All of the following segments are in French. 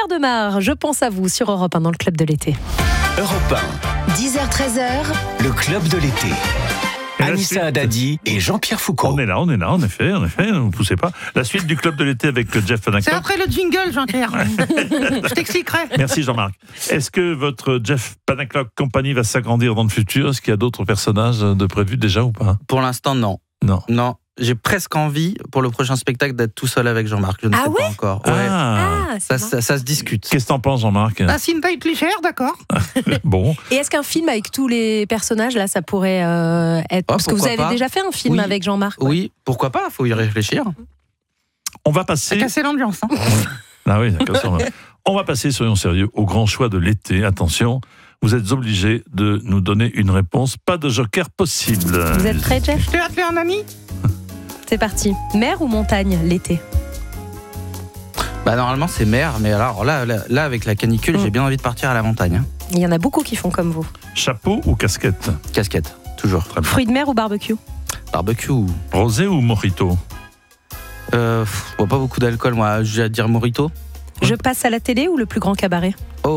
Pierre Demar, je pense à vous sur Europe 1 dans le Club de l'été. Europe 1, 10h-13h, le Club de l'été. Anissa Haddadi et Jean-Pierre Foucault. On est là, en effet, ne vous poussez pas. La suite du Club de l'été avec Jeff Panaclock. C'est après le jingle, Jean-Pierre. Je t'expliquerai. Merci Jean-Marc. Est-ce que votre Jeff Panaclock Company va s'agrandir dans le futur ? Est-ce qu'il y a d'autres personnages de prévus déjà ou pas ? Pour l'instant, non. Non. J'ai presque envie, pour le prochain spectacle, d'être tout seul avec Jean-Marc. Je ne sais pas encore. Ouais. Ça se discute. Qu'est-ce que t'en penses, Jean-Marc ? Ah, Cynthia Hitler, d'accord. Bon. Et est-ce qu'un film avec tous les personnages, là, ça pourrait être... Parce que vous avez déjà fait un film avec Jean-Marc. Ouais. Oui, pourquoi pas ? Il faut y réfléchir. On va passer... Ça a cassé l'ambiance. Hein. Ah oui, d'accord. On va passer, soyons sérieux, au grand choix de l'été. Attention, vous êtes obligés de nous donner une réponse. Pas de joker possible. Vous êtes prêts, Jeff ? Je t'ai appelé un ami ? C'est parti. Mer ou montagne, l'été ? Normalement, c'est mer, mais alors là avec la canicule, j'ai bien envie de partir à la montagne. Il y en a beaucoup qui font comme vous. Chapeau ou casquette ? Casquette, toujours. Très bien. Fruits de mer ou barbecue ? Barbecue. Rosé ou mojito ? Pas beaucoup d'alcool, moi. Je vais dire mojito. Je passe à la télé ou le plus grand cabaret ?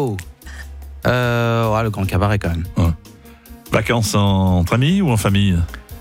Le grand cabaret quand même. Ouais. Vacances entre amis ou en famille ?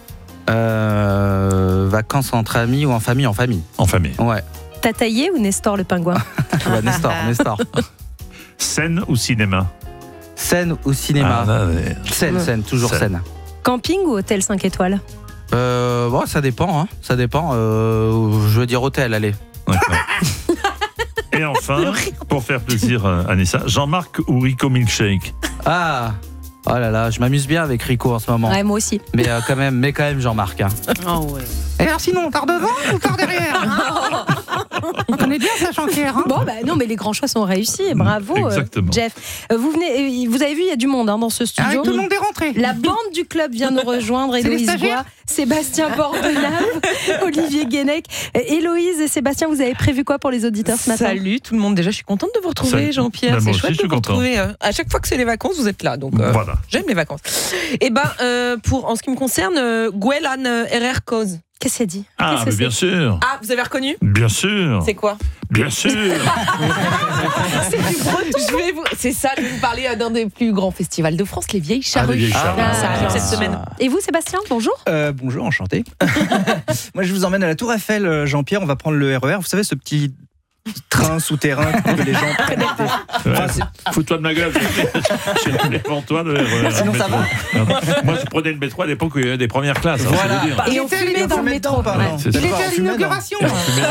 Vacances entre amis ou en famille ? En famille. En famille. Ouais. Tataillé ou Nestor le pingouin ? Nestor. Scène ou cinéma ? Scène ou cinéma ? Scène, toujours scène. Camping ou hôtel 5 étoiles ? Ça dépend. Ça dépend. Je veux dire hôtel, allez. D'accord. Et enfin, pour faire plaisir à Anissa, Jean-Marc ou Rico Milkshake ? Oh là là, je m'amuse bien avec Rico en ce moment. Ouais, moi aussi. Mais quand même Jean-Marc. Hein. Oh ouais. Et alors sinon, par devant ou par derrière ? On connaît bien ça, Jean-Pierre. Hein. Bon, non, mais les grands choix sont réussis. Bravo, Jeff. Vous avez vu, il y a du monde dans ce studio. Tout le monde est rentré. La bande du club vient nous rejoindre. Héloïse Bois, Sébastien Bordenave, Olivier Guénec. Héloïse et Sébastien, vous avez prévu quoi pour les auditeurs ce matin ? Salut tout le monde. Déjà, je suis contente de vous retrouver, Jean-Pierre. C'est chouette de vous retrouver. À chaque fois que c'est les vacances, vous êtes là. Donc, voilà. J'aime les vacances. Et en ce qui me concerne, Gwelan Herrera Cause. Qu'est-ce que c'est dit ? Mais bien sûr. Ah, vous avez reconnu ? Bien sûr. C'est quoi ? Bien sûr. C'est du breton. C'est ça, je vais vous parler d'un des plus grands festivals de France, les Vieilles Charrues. Ça arrive cette semaine. Et vous, Sébastien, bonjour. Bonjour, enchanté. Moi, je vous emmène à la Tour Eiffel, Jean-Pierre. On va prendre le RER. Vous savez, ce petit train souterrain que les gens prennent. Fous-toi de ma gueule. Je suis devant toi de RER. Sinon, ça va. Moi, je prenais le métro à l'époque où il y avait des premières classes. Voilà. Et on fumait dans le métro. Il était à l'inauguration.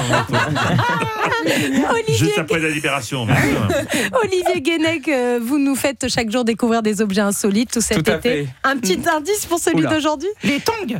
Juste après la libération. Olivier Guénec, vous nous faites chaque jour découvrir des objets insolites tout cet été. Un petit indice pour celui d'aujourd'hui ? Les tongs.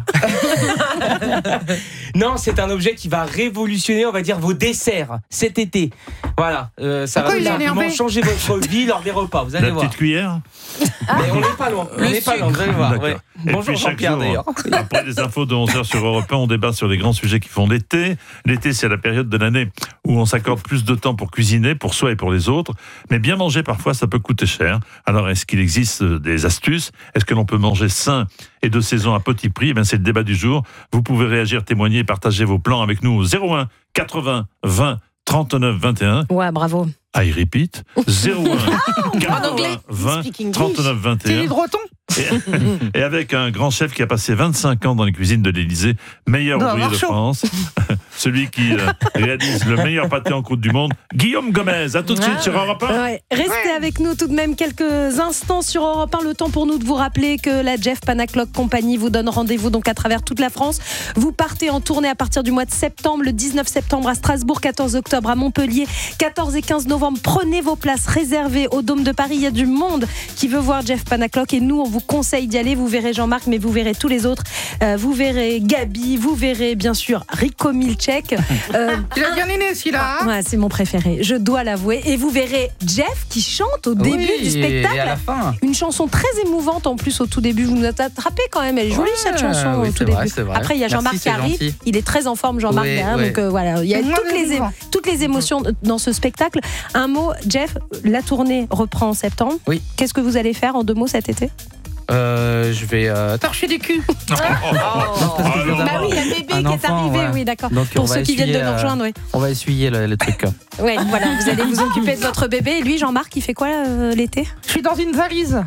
Non, c'est un objet qui va révolutionner, on va dire, vos desserts cet été. Voilà, ça va vraiment changer votre vie lors des repas, vous allez voir. La petite cuillère ? Mais on n'est pas loin, vous allez voir. Ouais. Bonjour Jean-Pierre d'ailleurs. Après les infos de 11h sur Europe 1, on débat sur les grands sujets qui font l'été. L'été, c'est la période de l'année où on s'accorde plus de temps pour cuisiner, pour soi et pour les autres. Mais bien manger, parfois, ça peut coûter cher. Alors, est-ce qu'il existe des astuces ? Est-ce que l'on peut manger sain et de saison à petit prix ? C'est le débat du jour. Vous pouvez réagir, témoigner et partager vos plans avec nous au 01 80 20 39 21. Ouais, bravo. I repeat, 01 80 20 39 21. C'est les Bretons. Et avec un grand chef qui a passé 25 ans dans les cuisines de l'Élysée, meilleur ouvrier de France, celui qui réalise le meilleur pâté en croûte du monde, Guillaume Gomez. À tout de suite sur Europe 1. Ouais. Restez avec nous tout de même quelques instants sur Europe 1. Le temps pour nous de vous rappeler que la Jeff Panaclock Company vous donne rendez-vous donc à travers toute la France. Vous partez en tournée à partir du mois de septembre, le 19 septembre à Strasbourg, 14 octobre à Montpellier, 14 et 15 novembre. Prenez vos places réservées au Dôme de Paris. Il y a du monde qui veut voir Jeff Panaclock et nous, on vous conseille d'y aller. Vous verrez Jean-Marc, mais vous verrez tous les autres. Vous verrez Gabi, vous verrez bien sûr Rico Milkshake. Il a bien aimé celui-là. Ouais, c'est mon préféré, je dois l'avouer. Et vous verrez Jeff qui chante au début du spectacle. Et à la fin. Une chanson très émouvante en plus au tout début. Vous nous attrapez quand même, elle est jolie cette chanson au tout début. Après, il y a Jean-Marc qui arrive. Gentil. Il est très en forme, Jean-Marc. Donc voilà, il y a toutes les émotions dans ce spectacle. Un mot, Jeff, la tournée reprend en septembre. Oui. Qu'est-ce que vous allez faire en 2 mots cet été ? Je vais torcher du cul. Bah oui, il y a bébé qui est arrivé, oui, d'accord. Donc, pour ceux qui viennent de nous rejoindre, oui. On va essuyer le truc. Oui, voilà, vous allez vous occuper de votre bébé. Et lui, Jean-Marc, il fait quoi l'été? Je suis dans une valise.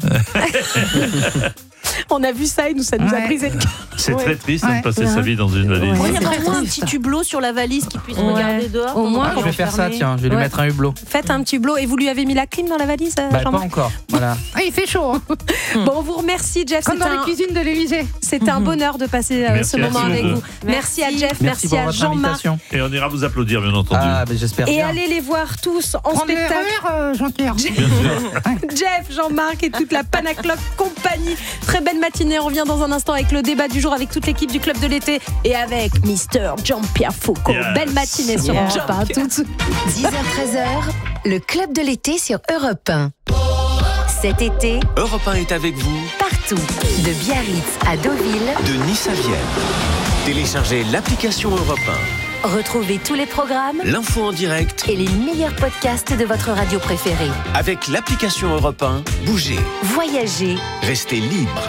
On a vu ça et ça nous a brisé le cœur. C'est très triste de passer sa vie dans une valise. Il y a vraiment un petit hublot sur la valise qui puisse regarder dehors. Au moins, je vais faire ça, tiens, je vais lui mettre un hublot. Faites un petit hublot. Et vous lui avez mis la clim dans la valise, pas encore. Voilà. Il fait chaud. Bon, on vous remercie, Jeff. Comme dans les cuisines de l'Élysée. C'était un bonheur de passer ce moment avec vous. Merci à Jeff, merci à Jean-Marc. Et on ira vous applaudir, bien entendu. J'espère bien. Et allez les voir tous en spectacle. Jean-Pierre. Jeff, Jean-Marc et toute la Panacloc compagnie. Très belle matinée. On revient dans un instant avec le débat du jour avec toute l'équipe du Club de l'été et avec Mister Jean-Pierre Foucault. Belle matinée sur Europe 1. 10h-13h, le Club de l'été sur Europe 1. Cet été, Europe 1 est avec vous partout, de Biarritz à Deauville, de Nice à Vienne. Téléchargez l'application Europe 1. Retrouvez tous les programmes, L'info en direct et les meilleurs podcasts de votre radio préférée. avec l'application Europe 1. Bougez, Voyagez, restez libre.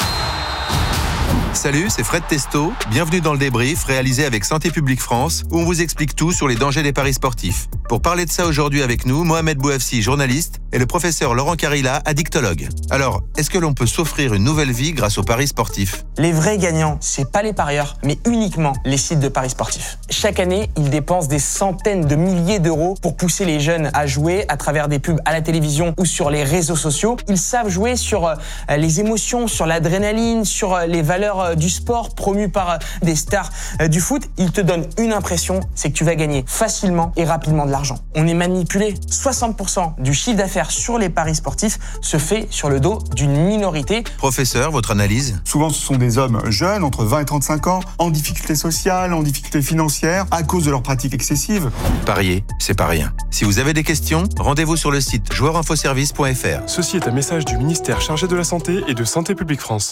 Salut, c'est Fred Testo. Bienvenue dans le débrief réalisé avec Santé publique France où on vous explique tout sur les dangers des paris sportifs. Pour parler de ça aujourd'hui avec nous, Mohamed Bouafsi, journaliste, et le professeur Laurent Carilla, addictologue. Alors, est-ce que l'on peut s'offrir une nouvelle vie grâce aux paris sportifs ? Les vrais gagnants, c'est pas les parieurs, mais uniquement les sites de paris sportifs. Chaque année, ils dépensent des centaines de milliers d'euros pour pousser les jeunes à jouer à travers des pubs à la télévision ou sur les réseaux sociaux. Ils savent jouer sur les émotions, sur l'adrénaline, sur les valeurs du sport promues par des stars du foot. Ils te donnent une impression, c'est que tu vas gagner facilement et rapidement de l'argent. On est manipulé. 60% du chiffre d'affaires sur les paris sportifs se fait sur le dos d'une minorité. Professeur, votre analyse ? Souvent, ce sont des hommes jeunes, entre 20 et 35 ans, en difficulté sociale, en difficulté financière, à cause de leurs pratiques excessives. Parier, c'est pas rien. Si vous avez des questions, rendez-vous sur le site joueurinfoservice.fr. Ceci est un message du ministère chargé de la Santé et de Santé publique France.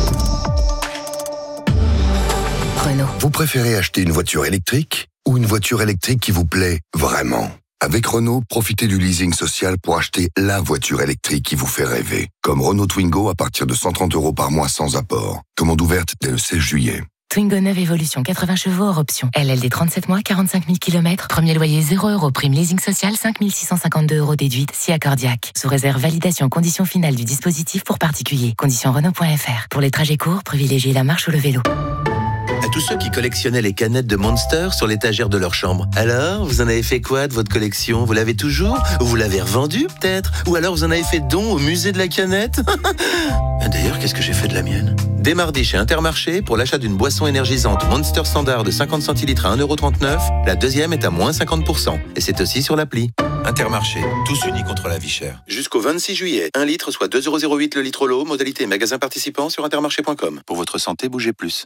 Renault. Vous préférez acheter une voiture électrique ou une voiture électrique qui vous plaît vraiment ? Avec Renault, profitez du leasing social pour acheter la voiture électrique qui vous fait rêver. Comme Renault Twingo à partir de 130 € par mois sans apport. Commande ouverte dès le 16 juillet. Twingo 9 Evolution, 80 chevaux hors option. LLD 37 mois, 45 000 km. Premier loyer 0 €. Prime leasing social, 5 652 € déduite, si accordiaque. Sous réserve validation conditions finales du dispositif pour particuliers. Conditions Renault.fr. Pour les trajets courts, privilégiez la marche ou le vélo. À tous ceux qui collectionnaient les canettes de Monster sur l'étagère de leur chambre. Alors, vous en avez fait quoi de votre collection ? Vous l'avez toujours ? Ou vous l'avez revendue, peut-être ? Ou alors vous en avez fait don au musée de la canette ? D'ailleurs, qu'est-ce que j'ai fait de la mienne ? Dès mardi chez Intermarché, pour l'achat d'une boisson énergisante Monster Standard de 50 centilitres à 1,39 €, la deuxième est à moins 50%. Et c'est aussi sur l'appli. Intermarché, tous unis contre la vie chère. Jusqu'au 26 juillet, 1 litre soit 2,08 € le litre l'eau, modalité magasin participant sur intermarché.com. Pour votre santé, bougez plus.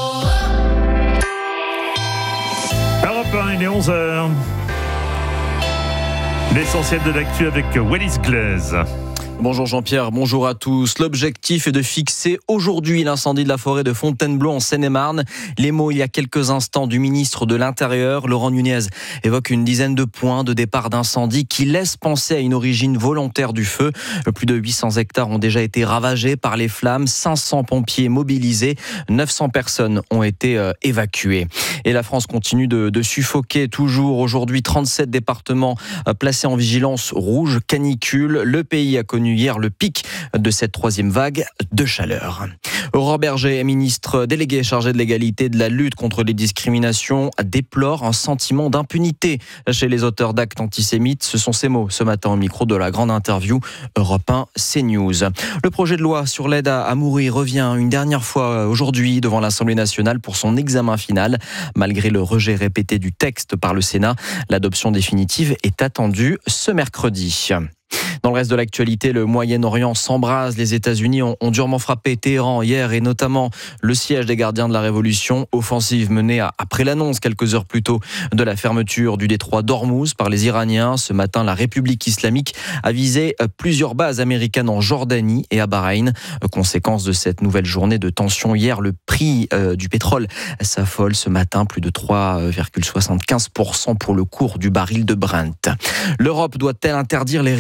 Europe 1, il est 11h. L'essentiel de l'actu avec Wallis Glaise. Bonjour Jean-Pierre, bonjour à tous. L'objectif est de fixer aujourd'hui l'incendie de la forêt de Fontainebleau en Seine-et-Marne. Les mots il y a quelques instants du ministre de l'Intérieur, Laurent Nunez, évoque une dizaine de points de départ d'incendie qui laissent penser à une origine volontaire du feu. Plus de 800 hectares ont déjà été ravagés par les flammes, 500 pompiers mobilisés, 900 personnes ont été évacuées. Et la France continue de suffoquer toujours. Aujourd'hui, 37 départements placés en vigilance rouge, canicule. Le pays a connu hier le pic de cette troisième vague de chaleur. Aurore Berger, ministre déléguée chargée de l'égalité et de la lutte contre les discriminations, déplore un sentiment d'impunité chez les auteurs d'actes antisémites. Ce sont ses mots ce matin au micro de la grande interview Europe 1 CNews. Le projet de loi sur l'aide à mourir revient une dernière fois aujourd'hui devant l'Assemblée nationale pour son examen final. Malgré le rejet répété du texte par le Sénat, l'adoption définitive est attendue ce mercredi. Dans le reste de l'actualité, le Moyen-Orient s'embrase. Les États-Unis ont durement frappé Téhéran hier et notamment le siège des gardiens de la Révolution. Offensive menée après l'annonce quelques heures plus tôt de la fermeture du détroit d'Ormuz par les Iraniens. Ce matin, la République islamique a visé plusieurs bases américaines en Jordanie et à Bahreïn. Conséquence de cette nouvelle journée de tension hier, le prix du pétrole s'affole ce matin, plus de 3,75% pour le cours du baril de Brent. L'Europe doit-elle interdire les réseaux sociaux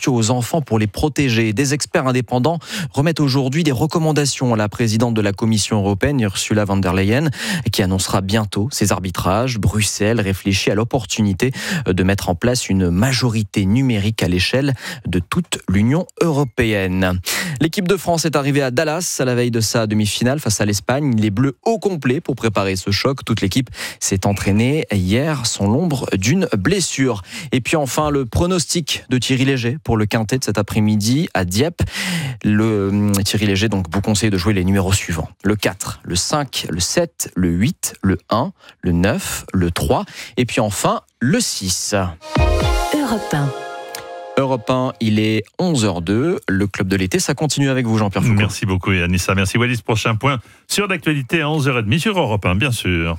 sociaux aux enfants pour les protéger. Des experts indépendants remettent aujourd'hui des recommandations à la présidente de la Commission européenne, Ursula von der Leyen, qui annoncera bientôt ses arbitrages. Bruxelles réfléchit à l'opportunité de mettre en place une majorité numérique à l'échelle de toute l'Union européenne. L'équipe de France est arrivée à Dallas à la veille de sa demi-finale face à l'Espagne. Les Bleus au complet pour préparer ce choc. Toute l'équipe s'est entraînée hier sans l'ombre d'une blessure. Et puis enfin, le pronostic de Thierry Léger pour le quintet de cet après-midi à Dieppe. Thierry Léger donc vous conseille de jouer les numéros suivants. Le 4, le 5, le 7, le 8, le 1, le 9, le 3 et puis enfin le 6. Europe 1. Europe 1, il est 11h02. Le club de l'été, ça continue avec vous, Jean-Pierre Foucault. Merci beaucoup, Anissa. Merci, Wallis. Prochain point sur l'actualité à 11h30 sur Europe 1, bien sûr.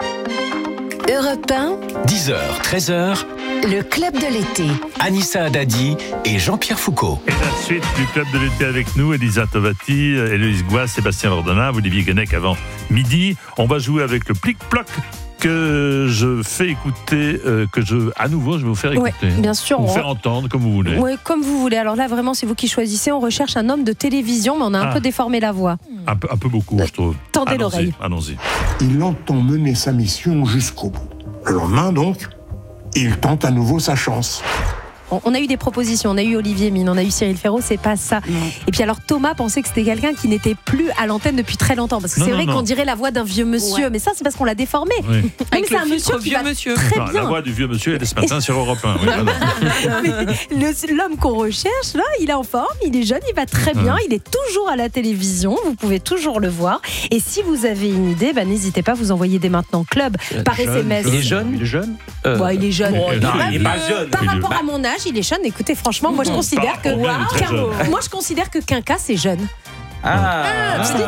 Europe 1. 10h, 13h. Le club de l'été. Anissa Haddadi et Jean-Pierre Foucault. Et la suite du club de l'été avec nous, Elisa Tovati, Héloïse Gouas, Sébastien Lordonna, Olivier Guenec avant midi. On va jouer avec le plic-ploc que je fais écouter, à nouveau, je vais vous faire écouter. Ouais, bien sûr. Vous faire entendre comme vous voulez. Oui, comme vous voulez. Alors là, vraiment, c'est vous qui choisissez. On recherche un homme de télévision, mais on a un peu déformé la voix. Un peu beaucoup, je trouve. Tendez l'oreille. Allons-y. Il entend mener sa mission jusqu'au bout. Le lendemain, donc, il tente à nouveau sa chance. On a eu des propositions, on a eu Olivier Mine, on a eu Cyril Ferraud, c'est pas ça. Non. Et puis alors Thomas pensait que c'était quelqu'un qui n'était plus à l'antenne depuis très longtemps, parce que c'est vrai qu'on dirait la voix d'un vieux monsieur, mais ça c'est parce qu'on l'a déformé. Oui. Mais c'est un monsieur qui va très bien. La voix du vieux monsieur, elle est ce matin sur Europe 1. Oui, l'homme qu'on recherche, là, il est en forme, il est jeune, il va très bien, il est toujours à la télévision, vous pouvez toujours le voir. Et si vous avez une idée, n'hésitez pas, vous envoyez dès maintenant club par SMS. Il est jeune. Il est jeune. Il est jeune. Non, il est pas jeune. Par rapport à mon âge, il est jeune. Écoutez, franchement, moi je considère que moi je considère que Quinca c'est jeune. Allez,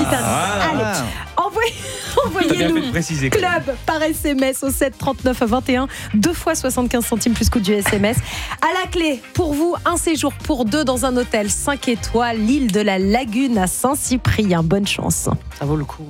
envoyez-nous club par SMS au 7 39 21, 2 fois 75 centimes plus coût du SMS. À la clé, pour vous, un séjour pour deux dans un hôtel 5 étoiles, l'île de la Lagune à Saint-Cyprien. Bonne chance. Ça vaut le coup.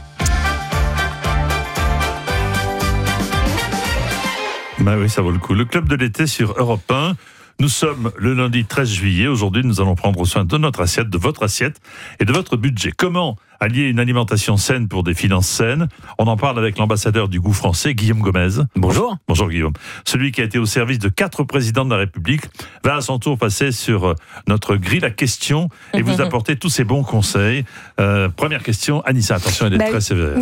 Oui, ça vaut le coup. Le club de l'été sur Europe 1. Nous sommes le lundi 13 juillet. Aujourd'hui, nous allons prendre soin de notre assiette, de votre assiette et de votre budget. Comment allier une alimentation saine pour des finances saines? On en parle avec l'ambassadeur du goût français, Guillaume Gomez. Bonjour. Bonjour Guillaume. Celui qui a été au service de 4 présidents de la République va à son tour passer sur notre grille à questions et vous apporter tous ses bons conseils. Première question, Anissa, attention, elle est très sévère.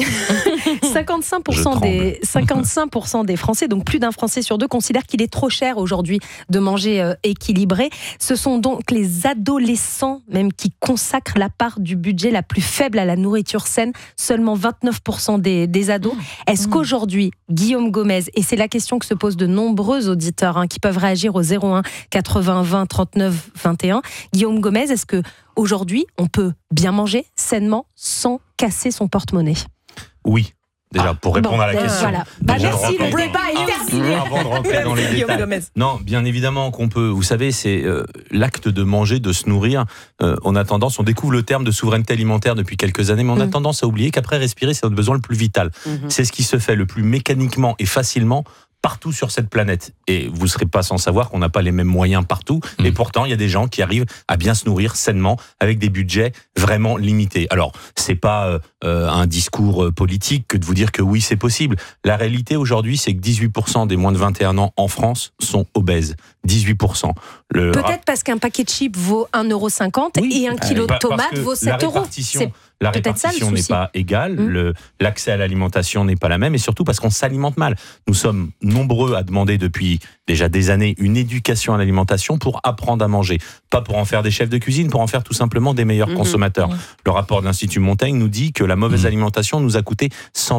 55% des Français, donc plus d'un Français sur deux, considèrent qu'il est trop cher aujourd'hui de manger équilibré. Ce sont donc les adolescents même qui consacrent la part du budget la plus faible à la nourriture saine, seulement 29% des ados. Est-ce qu'aujourd'hui, Guillaume Gomez, et c'est la question que se posent de nombreux auditeurs qui peuvent réagir au 01 80 20 39 21, Guillaume Gomez, est-ce qu'aujourd'hui, on peut bien manger sainement sans casser son porte-monnaie? Oui. Déjà, pour répondre à la question. Voilà. Merci, le débat est terminé. Avant de rentrer dans les détails. Non, bien évidemment qu'on peut. Vous savez, c'est l'acte de manger, de se nourrir. On a tendance, on découvre le terme de souveraineté alimentaire depuis quelques années, mais on a tendance à oublier qu'après, respirer, c'est notre besoin le plus vital. C'est ce qui se fait le plus mécaniquement et facilement partout sur cette planète. Et vous ne serez pas sans savoir qu'on n'a pas les mêmes moyens partout. Et pourtant, il y a des gens qui arrivent à bien se nourrir sainement avec des budgets vraiment limités. Alors, c'est pas un discours politique que de vous dire que oui, c'est possible. La réalité aujourd'hui, c'est que 18% des moins de 21 ans en France sont obèses. 18%. Peut-être parce qu'un paquet de chips vaut 1,50 € et un kilo de tomates vaut 7 €. La répartition n'est pas égale, l'accès à l'alimentation n'est pas la même, et surtout parce qu'on s'alimente mal. Nous sommes nombreux à demander depuis déjà des années une éducation à l'alimentation pour apprendre à manger. Pas pour en faire des chefs de cuisine, pour en faire tout simplement des meilleurs consommateurs. Le rapport de l'Institut Montaigne nous dit que la mauvaise alimentation nous a coûté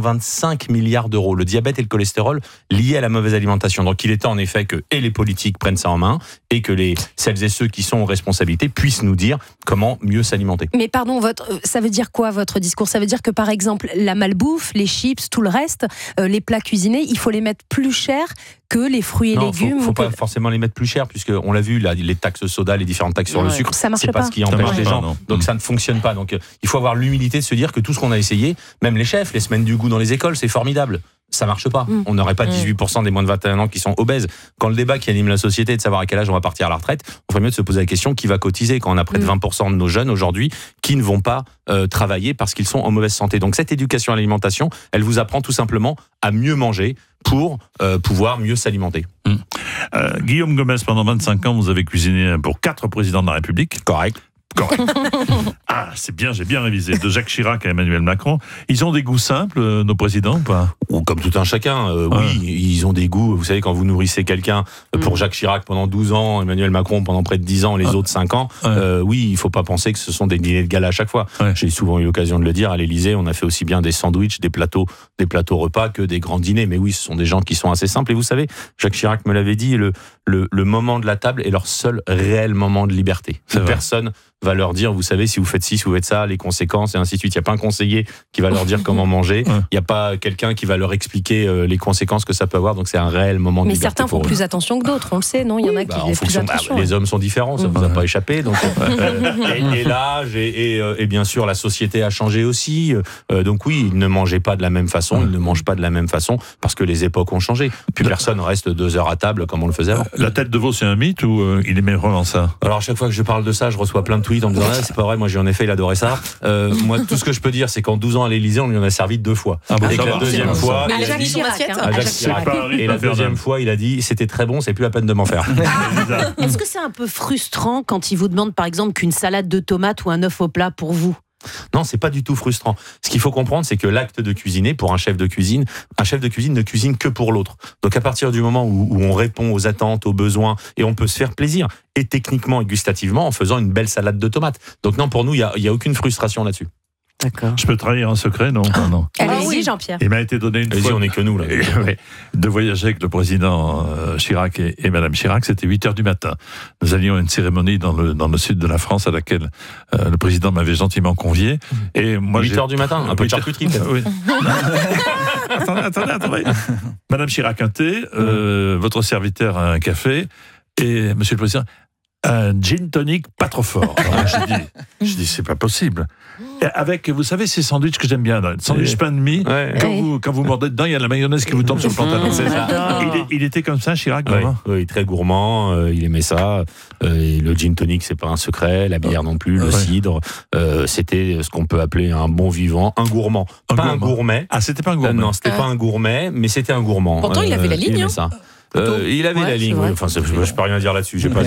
125 milliards d'euros. Le diabète et le cholestérol liés à la mauvaise alimentation. Donc il est temps en effet que les politiques prennent ça en main et que celles et ceux qui sont aux responsabilités puissent nous dire comment mieux s'alimenter. Mais pardon, ça veut dire quoi votre discours? Ça veut dire que par exemple la malbouffe, les chips, tout le reste, les plats cuisinés, il faut les mettre plus cher que les fruits et légumes? Il ne faut pas forcément les mettre plus cher, puisqu'on l'a vu, là, les taxes soda, les différentes taxes sur le sucre, c'est pas ce qui empêche les gens. Donc ça ne fonctionne pas. Donc il faut avoir l'humilité de se dire que tout ce qu'on a essayé, même les chefs, les semaines du goût dans les écoles, c'est formidable. ça marche pas. On n'aurait pas 18% des moins de 21 ans qui sont obèses. Quand le débat qui anime la société est de savoir à quel âge on va partir à la retraite, on ferait mieux de se poser la question qui va cotiser quand on a près de 20% de nos jeunes aujourd'hui qui ne vont pas travailler parce qu'ils sont en mauvaise santé. Donc cette éducation à l'alimentation, elle vous apprend tout simplement à mieux manger pour pouvoir mieux s'alimenter. Guillaume Gomez, pendant 25 ans, vous avez cuisiné pour 4 présidents de la République. Correct. Ah, c'est bien, j'ai bien révisé. De Jacques Chirac à Emmanuel Macron. Ils ont des goûts simples, nos présidents, ou pas? Ou comme tout un chacun, oui, ils ont des goûts. Vous savez, quand vous nourrissez quelqu'un, pour Jacques Chirac pendant 12 ans, Emmanuel Macron pendant près de 10 ans, les autres 5 ans, oui, il ne faut pas penser que ce sont des dîners de gala à chaque fois. J'ai souvent eu l'occasion de le dire, à l'Élysée, on a fait aussi bien des sandwichs, des plateaux repas que des grands dîners. Mais oui, ce sont des gens qui sont assez simples. Et vous savez, Jacques Chirac me l'avait dit, le moment de la table est leur seul réel moment de liberté. Personne va leur dire, vous savez, si vous faites ci, si vous faites ça, les conséquences, et ainsi de suite. Il n'y a pas un conseiller qui va leur dire comment manger. Il n'y a pas quelqu'un qui va leur expliquer les conséquences que ça peut avoir. Donc c'est un réel moment de liberté. Mais certains font plus attention que d'autres, on le sait, non? Il y en a qui font plus attention. Les hommes sont différents, ça ne vous a pas échappé. Donc, et l'âge, et bien sûr, la société a changé aussi. Donc oui, ils ne mangeaient pas de la même façon, ils ne mangent pas de la même façon, parce que les époques ont changé. Puis personne reste 2 heures à table comme on le faisait avant. La tête de veau, c'est un mythe ou il aimait vraiment ça? Alors à chaque fois que je parle de ça, je reçois plein de tweets en me disant c'est pas vrai, moi en effet il adorait ça. Moi tout ce que je peux dire c'est qu'en 12 ans à l'Élysée on lui en a servi 2 fois. Et que la deuxième fois, et la deuxième fois il a dit c'était très bon, c'est plus la peine de m'en faire. Est-ce que c'est un peu frustrant quand il vous demande par exemple qu'une salade de tomates ou un œuf au plat pour vous? Non, c'est pas du tout frustrant. Ce qu'il faut comprendre, c'est que l'acte de cuisiner, pour un chef de cuisine ne cuisine que pour l'autre. Donc à partir du moment où on répond aux attentes, aux besoins, et on peut se faire plaisir, et techniquement et gustativement, en faisant une belle salade de tomates. Donc non, pour nous, il y a aucune frustration là-dessus. D'accord. Je peux trahir un secret, non? Non. Allez-y, Jean-Pierre. Il m'a été donné une fois. On n'est que nous, là. De voyager avec le président Chirac et Madame Chirac, c'était 8h du matin. Nous allions à une cérémonie dans le sud de la France à laquelle le président m'avait gentiment convié. Et moi, 8h du matin, un peu de charcuterie, peut-être. Oui. Attendez. Madame Chirac, un thé, votre serviteur a un café, et Monsieur le Président, un gin tonic pas trop fort. Alors, j'ai dit, c'est pas possible. Et avec, vous savez, ces sandwichs que j'aime bien, sandwich pain de mie, quand vous mordez dedans, il y a la mayonnaise qui vous tombe sur le pantalon. C'est ça. Il était comme ça, Chirac, oui, très gourmand, il aimait ça. Et le gin tonic, c'est pas un secret, la bière non plus, le cidre. C'était ce qu'on peut appeler un bon vivant, un gourmand. Un gourmet. Ah, c'était pas un gourmet. Non, c'était pas un gourmet, mais c'était un gourmand. Pourtant, il avait la ligne. Il avait la ligne, oui. Enfin, je peux rien dire là-dessus. J'ai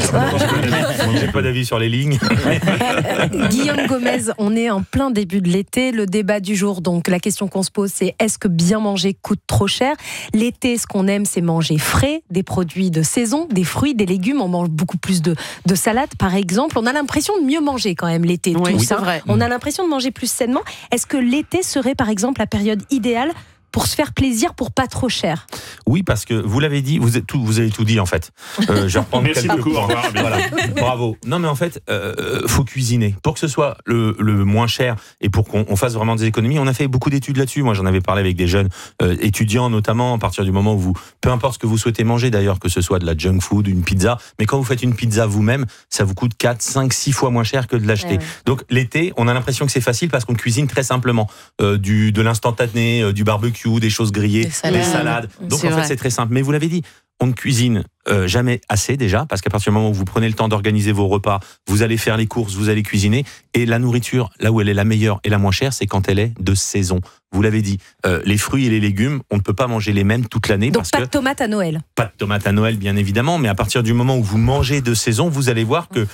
pas d'avis sur les lignes. Guillaume Gomez, on est en plein début de l'été. Le débat du jour, donc la question qu'on se pose, c'est est-ce que bien manger coûte trop cher? L'été, ce qu'on aime, c'est manger frais, des produits de saison, des fruits, des légumes. On mange beaucoup plus de salade, par exemple. On a l'impression de mieux manger quand même l'été. Oui, c'est vrai. On a l'impression de manger plus sainement. Est-ce que l'été serait, par exemple, la période idéale pour se faire plaisir pour pas trop cher? Oui, parce que vous l'avez dit, vous avez tout dit en fait. Je vais reprendre quelques points. Voilà. Bravo. Non mais en fait, faut cuisiner. Pour que ce soit le moins cher et pour qu'on fasse vraiment des économies, on a fait beaucoup d'études là-dessus. Moi j'en avais parlé avec des jeunes étudiants notamment, à partir du moment où peu importe ce que vous souhaitez manger d'ailleurs, que ce soit de la junk food, une pizza, mais quand vous faites une pizza vous-même, ça vous coûte 4, 5, 6 fois moins cher que de l'acheter. Donc l'été, on a l'impression que c'est facile parce qu'on cuisine très simplement. De l'instantané, du barbecue, des choses grillées, des salades. Donc en fait c'est très simple. Mais vous l'avez dit, on ne cuisine jamais assez déjà, parce qu'à partir du moment où vous prenez le temps d'organiser vos repas, vous allez faire les courses, vous allez cuisiner, et la nourriture, là où elle est la meilleure et la moins chère, c'est quand elle est de saison. Vous l'avez dit, les fruits et les légumes, on ne peut pas manger les mêmes toute l'année. Donc pas de tomates à Noël. Pas de tomates à Noël, bien évidemment, mais à partir du moment où vous mangez de saison, vous allez voir que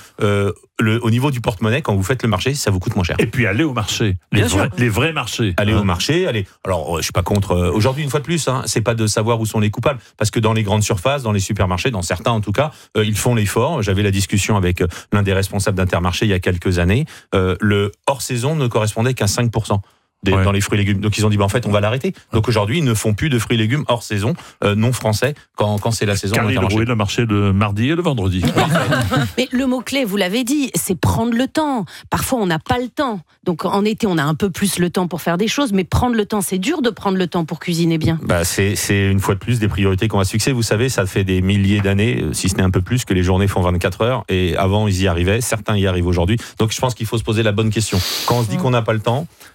au niveau du porte-monnaie, quand vous faites le marché, ça vous coûte moins cher. Et puis allez au marché, les vrais marchés. Allez au marché, alors je suis pas contre. Aujourd'hui, une fois de plus, c'est pas de savoir où sont les coupables, parce que dans les grandes surfaces, dans les supermarchés, dans certains en tout cas, ils font l'effort. J'avais la discussion avec l'un des responsables d'Intermarché il y a quelques années. Le hors saison ne correspondait qu'à 5%. Dans les fruits et légumes. Donc ils ont dit en fait on va l'arrêter. Donc aujourd'hui ils ne font plus de fruits et légumes hors saison, non français, quand c'est la saison. Car ils rouillent le marché le mardi et le vendredi. Mais le mot-clé, vous l'avez dit, c'est prendre le temps. Parfois on n'a pas le temps. Donc en été on a un peu plus le temps pour faire des choses, mais prendre le temps, c'est dur de prendre le temps pour cuisiner bien. C'est une fois de plus des priorités qu'on va se fixer. Vous savez, ça fait des milliers d'années, si ce n'est un peu plus, que les journées font 24 heures, et avant ils y arrivaient, certains y arrivent aujourd'hui. Donc je pense qu'il faut se poser la bonne question. Quand on se dit qu'on n'a pas le temps,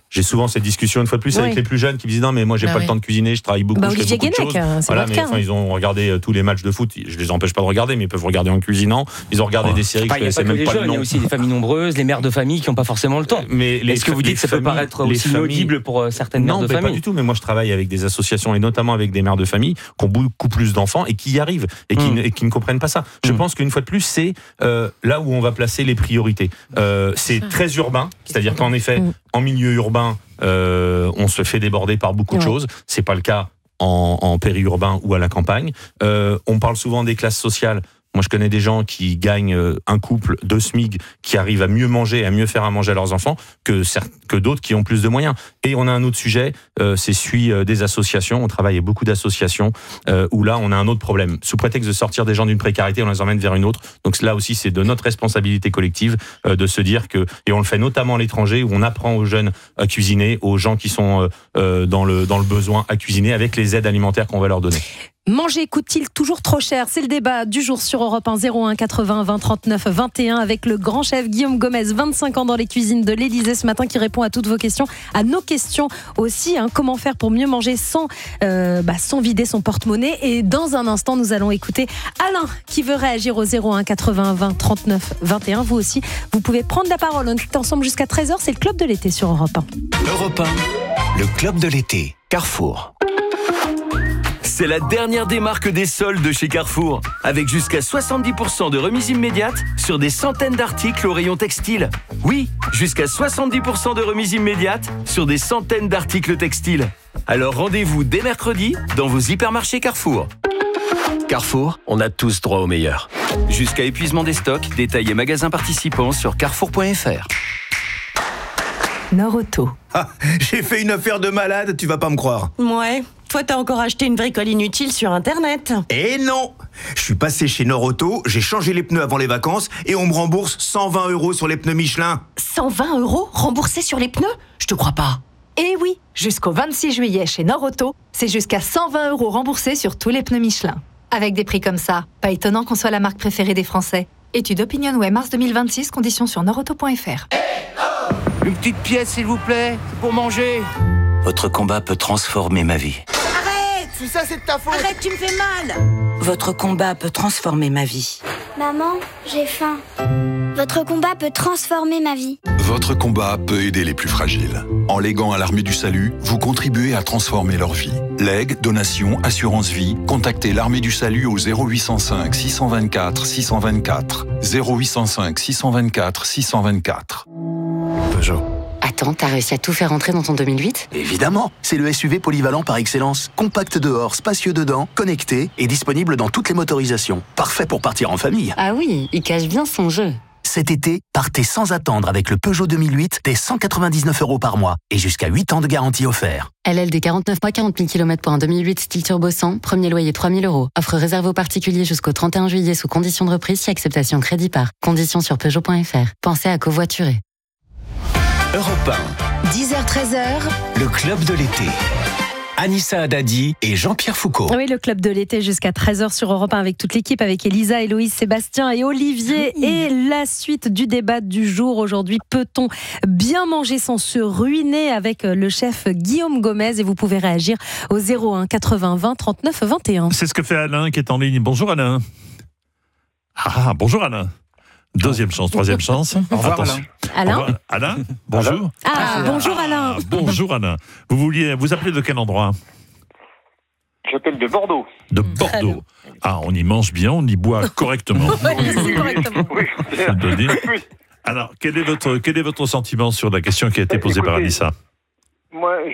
j'ai souvent cette discussion une fois de plus avec les plus jeunes qui me disent non mais moi j'ai pas le temps de cuisiner, je travaille beaucoup, je fais Olivier beaucoup de Guénec, choses. Voilà, mais enfin, ils ont regardé tous les matchs de foot, je les empêche pas de regarder, mais ils peuvent regarder en cuisinant. Ils ont regardé des séries que je connaissais même pas le nom. Il y a aussi des familles nombreuses, les mères de famille qui n'ont pas forcément le temps. Mais est-ce que vous dites que ça peut paraître aussi inaudible pour certaines mères de famille? Non, pas du tout. Mais moi je travaille avec des associations et notamment avec des mères de famille qui ont beaucoup plus d'enfants et qui y arrivent et qui ne comprennent pas ça. Je pense qu'une fois de plus, c'est là où on va placer les priorités. C'est très urbain, c'est-à-dire qu'en effet, en milieu urbain, on se fait déborder par beaucoup de choses. C'est pas le cas en périurbain ou à la campagne. On parle souvent des classes sociales. Moi, je connais des gens qui gagnent un couple de SMIC qui arrivent à mieux manger, à mieux faire à manger à leurs enfants que d'autres qui ont plus de moyens. Et on a un autre sujet, c'est celui des associations. On travaille avec beaucoup d'associations où là, on a un autre problème. Sous prétexte de sortir des gens d'une précarité, on les emmène vers une autre. Donc là aussi, c'est de notre responsabilité collective de se dire que, et on le fait notamment à l'étranger, où on apprend aux jeunes à cuisiner, aux gens qui sont dans le besoin à cuisiner avec les aides alimentaires qu'on va leur donner. Manger coûte-t-il toujours trop cher? C'est le débat du jour sur Europe 1, 01 80 20 39 21 avec le grand chef Guillaume Gomez, 25 ans dans les cuisines de l'Élysée ce matin, qui répond à toutes vos questions, à nos questions aussi. Comment faire pour mieux manger sans vider son porte-monnaie? Et dans un instant, nous allons écouter Alain qui veut réagir au 01 80 20 39 21. Vous aussi, vous pouvez prendre la parole. On est ensemble jusqu'à 13h. C'est le Club de l'été sur Europe 1. Europe 1, le Club de l'été, Carrefour. C'est la dernière des marques des soldes chez Carrefour, avec jusqu'à 70% de remise immédiate sur des centaines d'articles au rayon textile. Oui, jusqu'à 70% de remise immédiate sur des centaines d'articles textiles. Alors rendez-vous dès mercredi dans vos hypermarchés Carrefour. Carrefour, on a tous droit au meilleur. Jusqu'à épuisement des stocks, détails et magasins participants sur carrefour.fr. Norauto. J'ai fait une affaire de malade, tu vas pas me croire. Ouais. Toi, t'as encore acheté une bricole inutile sur Internet. Eh non! Je suis passé chez Norauto, j'ai changé les pneus avant les vacances et on me rembourse 120 € sur les pneus Michelin. 120 € remboursés sur les pneus? Je te crois pas. Eh oui, jusqu'au 26 juillet chez Norauto, c'est jusqu'à 120 € remboursés sur tous les pneus Michelin. Avec des prix comme ça, pas étonnant qu'on soit la marque préférée des Français. Étude OpinionWay mars 2026, conditions sur norauto.fr. Une petite pièce, s'il vous plaît, c'est pour manger. Votre combat peut transformer ma vie. Tout ça, c'est de ta faute. Arrête, tu me fais mal. Votre combat peut transformer ma vie. Maman, j'ai faim. Votre combat peut transformer ma vie. Votre combat peut aider les plus fragiles. En léguant à l'Armée du Salut, vous contribuez à transformer leur vie. Legs, donations, assurance vie, contactez l'Armée du Salut au 0805 624 624. 0805 624 624. Peugeot. Attends, t'as réussi à tout faire entrer dans ton 2008 ? Évidemment, c'est le SUV polyvalent par excellence. Compact dehors, spacieux dedans, connecté et disponible dans toutes les motorisations. Parfait pour partir en famille. Ah oui, il cache bien son jeu. Cet été, partez sans attendre avec le Peugeot 2008 dès 199 € par mois et jusqu'à 8 ans de garantie offert. LLD 49 mois, 40 000 km pour un 2008 style turbo 100, premier loyer 3 000 €. Offre réservée aux particuliers jusqu'au 31 juillet sous condition de reprise si acceptation crédit par. Conditions sur Peugeot.fr. Pensez à covoiturer. Europe 1. 10h-13h. Le Club de l'été. Anissa Haddadi et Jean-Pierre Foucault. Oui, le Club de l'été jusqu'à 13h sur Europe 1 avec toute l'équipe, avec Elisa, Héloïse, Sébastien et Olivier. Et la suite du débat du jour aujourd'hui, peut-on bien manger sans se ruiner, avec le chef Guillaume Gomez. Et vous pouvez réagir au 01 80 20 39 21. C'est ce que fait Alain qui est en ligne. Bonjour Alain. Bonjour Alain. Deuxième chance, troisième chance. Au revoir Alain. Alain, bonjour. Bonjour Alain. Bonjour Alain. Vous appelez de quel endroit ? J'appelle de Bordeaux. De Bordeaux. On y mange bien, on y boit correctement. Oui. Alors, quel est votre sentiment sur la question qui a été posée par Anissa ? Moi,